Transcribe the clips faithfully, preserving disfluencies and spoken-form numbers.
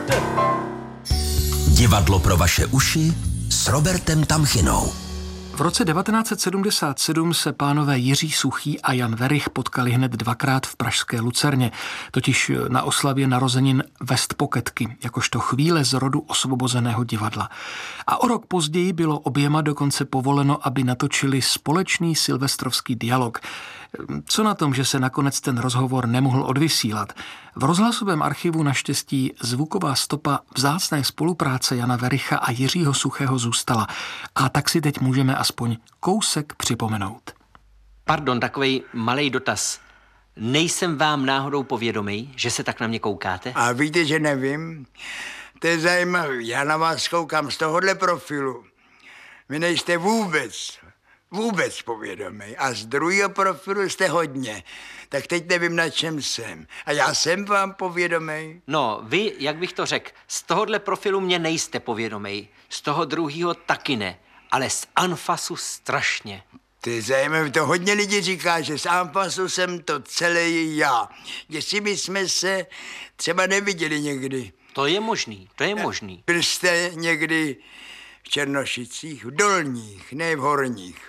Divadlo pro vaše uši s Robertem Tamchinou. V roce devatenáct set sedmdesát sedm se pánové Jiří Suchý a Jan Werich potkali hned dvakrát v pražské Lucerně, totiž na oslavě narozenin Westpoketky, jakožto chvíle z rodu osvobozeného divadla. A o rok později bylo oběma dokonce povoleno, aby natočili společný silvestrovský dialog. Co na tom, že se nakonec ten rozhovor nemohl odvysílat? V rozhlasovém archivu naštěstí zvuková stopa vzácné spolupráce Jana Wericha a Jiřího Suchého zůstala. A tak si teď můžeme aspoň kousek připomenout. Pardon, takovej malej dotaz. Nejsem vám náhodou povědomý, že se tak na mě koukáte? A víte, že nevím? To je zajímavý. Já na vás koukám z tohohle profilu. Vy nejste vůbec, vůbec povědomý. A z druhého profilu jste hodně. Tak teď nevím, na čem jsem. A já jsem vám povědomý? No, vy, jak bych to řekl, z tohohle profilu mě nejste povědomý. Z toho druhého taky ne. Ale z anfasu strašně. To je zajímavé, to hodně lidí říká, že z anfasu jsem to celý já. Jestli my jsme se třeba neviděli někdy. To je možný, to je možný. Byl jste někdy v Černošicích, v dolních, ne v horních?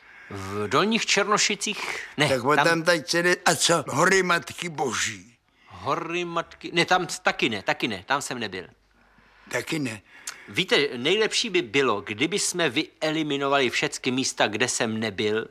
V dolních Černošicích ne. Tak tam, tam teď se ne... A co? Hory Matky Boží. Hory Matky... Ne, tam taky ne, taky ne, tam jsem nebyl. Taky ne. Víte, nejlepší by bylo, kdyby jsme vyeliminovali všechny místa, kde jsem nebyl.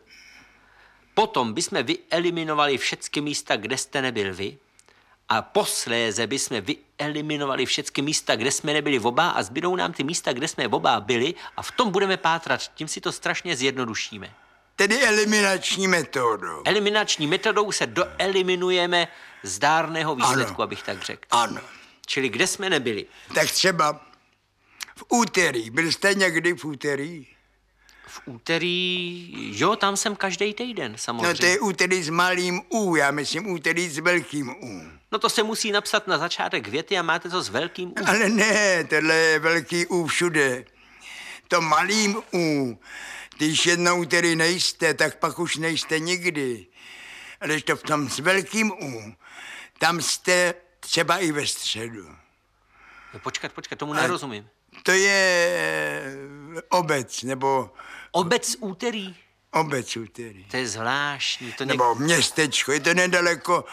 Potom bychom vyeliminovali všechny místa, kde jste nebyl vy. A posléze bychom vyeliminovali všechny místa, kde jsme nebyli oba a zbydou nám ty místa, kde jsme oba byli a v tom budeme pátrat. Tím si to strašně zjednodušíme. Tedy eliminační metodou. Eliminační metodou se doeliminujeme zdárného výsledku, ano, abych tak řekl. Ano. Čili kde jsme nebyli? Tak třeba v úterý. Byl jste někdy v úterý? V úterý, jo, tam jsem každý týden, samozřejmě. No to je úterý s malým U, já myslím úterý s velkým U. No to se musí napsat na začátek věty a máte to s velkým U. Ale ne, tohle je velký U všude. To malým U, když jednou úterý nejste, tak pak už nejste nikdy. Ale to v tom s velkým U, tam jste třeba i ve středu. No, počkat, počkat, tomu nerozumím. To je obec, nebo... Obec úterý? Obec úterý. To je zvláštní. To něk... Nebo městečko, je to nedaleko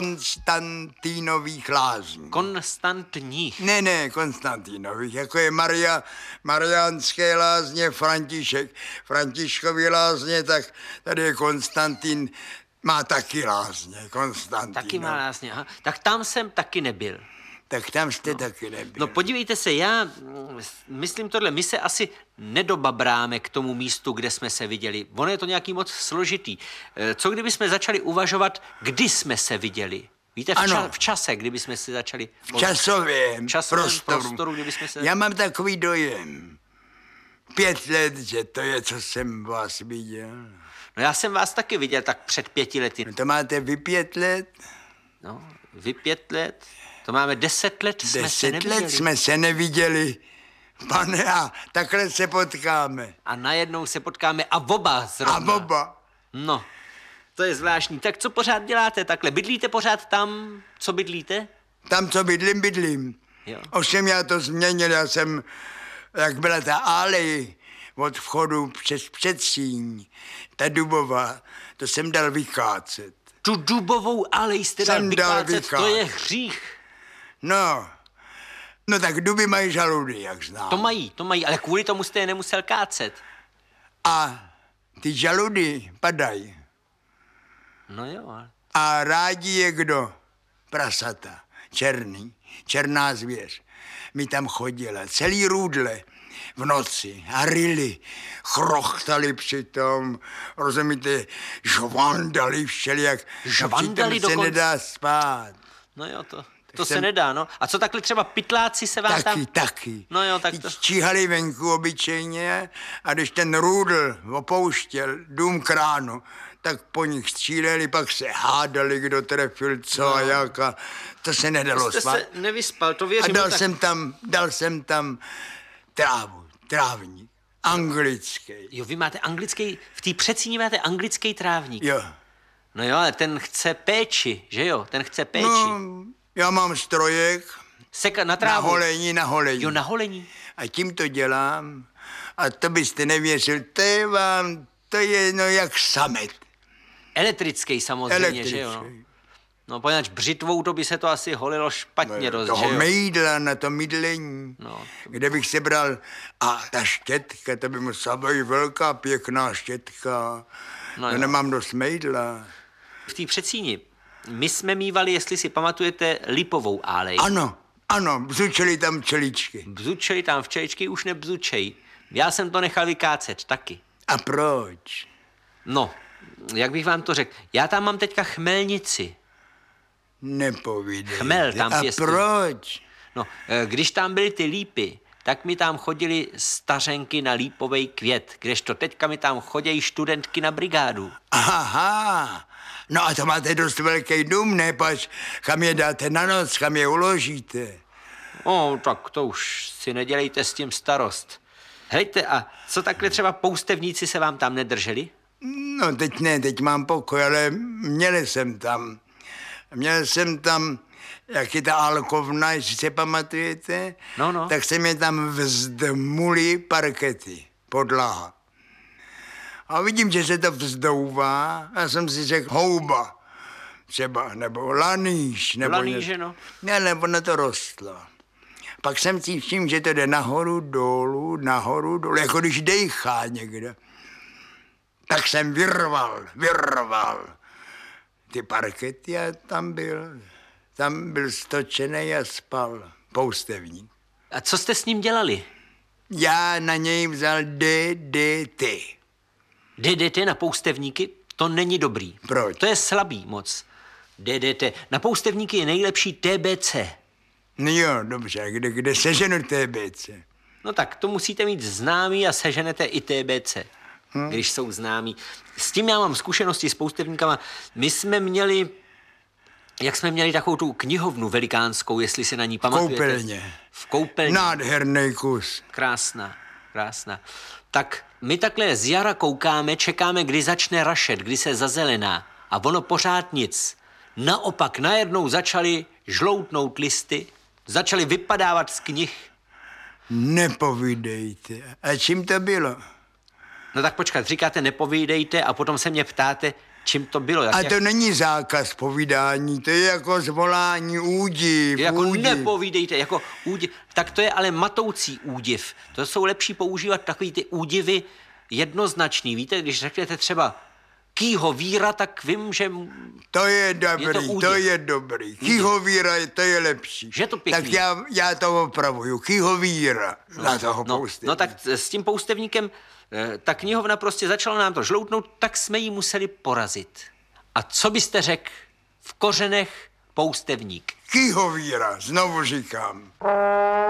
Konstantínových lázní. Konstantních. Ne, ne, Konstantínových, jako je Maria, Mariánské lázně, František. Františkovy lázně, tak tady je Konstantín, má taky lázně, Konstantín. Taky má lázně, aha. Tak tam jsem taky nebyl. Tak tam jste no. taky nebyl. No podívejte se, já myslím tohle, my se asi nedobabráme k tomu místu, kde jsme se viděli. Ono je to nějaký moc složitý. Co kdyby jsme začali uvažovat, kdy jsme se viděli? Víte, v, ča- v čase, kdyby jsme se začali... V časovém, v časovém prostoru. prostoru kdyby jsme se... Já mám takový dojem. Pět let, že to je, co jsem vás viděl. No já jsem vás taky viděl tak před pěti lety. No to máte vy pět let? No, vy pět let... To máme deset let, jsme deset se neviděli. let jsme se neviděli. Pane, a takhle se potkáme. A najednou se potkáme a oba zrovna. A oba. No, to je zvláštní. Tak co pořád děláte takhle? Bydlíte pořád tam, co bydlíte? Tam, co bydlím, bydlím. Jo. Ovšem já to změnil, já jsem, jak byla ta alej od vchodu přes předsíň, ta dubová, to jsem dal vykácet. Tu dubovou alej jste dal vykácet, to je hřích. No, no tak duby mají žaludy, jak znám. To mají, to mají, ale kvůli tomu jste je nemusel kácet. A ty žaludy padají. No jo, ale... A rádi je kdo? Prasata, černý, černá zvěř. My tam chodila, celý růdle v noci a ryli, chrochtali přitom, rozumíte, žvandali všelijak. Žvandali dokonce. dokonce. Se nedá spát. No jo, to... To jsem... se nedá, no. A co takhle třeba pytláci se vám taky, tam... Taky, taky. No jo, tak to... Číhali venku obyčejně a když ten růdl opouštěl dům kránu, tak po nich stříleli, pak se hádali, kdo trefil co no. a jak a to se nedalo jste spát. Se nevyspal, to věřím. A dal tak... jsem tam, dal jsem tam trávu, trávník, anglický. Jo, vy máte anglický, v té Předsíni máte anglický trávník. Jo. No jo, ale ten chce péči, že jo, ten chce péči. No, já mám strojek, Sekat na Na trávu. holení, na holení. Jo, na holení. A tím to dělám. A to byste nevěřil, to je vám, to je no jak samet. Elektrický samozřejmě, že jo? Elektrický. No, poněvadž břitvou to by se to asi holilo špatně dost, že Toho jo? mejdla na to mydlení, No. kde bych se bral. A ta štětka, to by musela být velká, pěkná štětka. No No, jo. nemám dost mejdla. V té Předsíni my jsme mívali, jestli si pamatujete, lipovou álej. Ano, ano, bzučeli tam čeličky. Bzučej tam včeličky, už nebzučej. Já jsem to nechal vykácet taky. A proč? No, jak bych vám to řekl, já tam mám teďka chmelnici. Nepovídej. Chmel tam A pěstuju. proč? No, eh, když tam byly ty lípy, tak mi tam chodili stařenky na lípovej květ, kdežto teďka mi tam chodějí studentky na brigádu. Aha, no a to máte dost velký dům, ne? Pač, kam je dáte na noc, kam je uložíte. O, tak to už si nedělejte s tím starost. Hejte, a co takhle třeba poustevníci se vám tam nedrželi? No teď ne, teď mám pokoj, ale měl jsem tam. Měl jsem tam, jak je ta alkovna, jestli se pamatujete, No, no. tak se mě tam vzdmuli parkety, podlaha. A vidím, že se to vzdouvá, a jsem si řekl houba třeba, nebo lanýž, nebo Lanýže, něco. no. Ne, nebo na to rostlo. Pak jsem si všiml, že to jde nahoru, dolů, nahoru, dolů, jako když dejchá někde. Tak jsem vyrval, vyrval ty parkety a tam byl, tam byl stočený a spal poustevník. A co jste s ním dělali? Já na něj vzal D D T. D D T na poustevníky? To není dobrý. Proč? To je slabý moc. D D T. Na poustevníky je nejlepší T B C. No jo, dobře, kde, kde seženu T B C? No tak to musíte mít známý a seženete i T B C, hmm. když jsou známí. S tím já mám zkušenosti s poustevníkama. My jsme měli, jak jsme měli takovou tu knihovnu velikánskou, jestli si na ní pamatujete. Koupelně. V koupelně. Nádherný kus. Krásná, krásná. Tak my takhle z jara koukáme, čekáme, kdy začne rašet, kdy se zazelená. A ono pořád nic. Naopak najednou začaly žloutnout listy, začaly vypadávat z knih. Nepovídejte. A čím to bylo? No tak počkat, říkáte nepovídejte a potom se mě ptáte, čím to bylo. Jak, A jak, to není zákaz povídání, to je jako zvolání údiv, jako údiv. nepovídejte, jako údiv. Tak to je ale matoucí údiv. To jsou lepší používat takový ty údivy jednoznačný. Víte, když řeknete třeba kýho víra, tak vím, že... To je dobrý, Je to to, údiv. to je dobrý. Kýhovíra, to je lepší. Že je to pěkný. Tak já, já to opravuju. Kýhovíra na toho No, poustevníka. no tak s tím poustevníkem, eh, ta knihovna prostě začala nám to žloutnout, tak jsme ji museli porazit. A co byste řekl v kořenech poustevník? Kýhovíra, znovu říkám.